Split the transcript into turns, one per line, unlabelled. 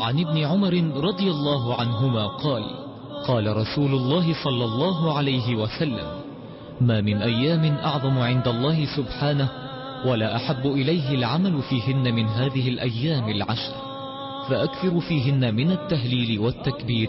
عن ابن عمر رضي الله عنهما قال: قال رسول الله صلى الله عليه وسلم: ما من أيام أعظم عند الله سبحانه ولا أحب إليه العمل فيهن من هذه الأيام العشر، فأكثر فيهن من التهليل والتكبير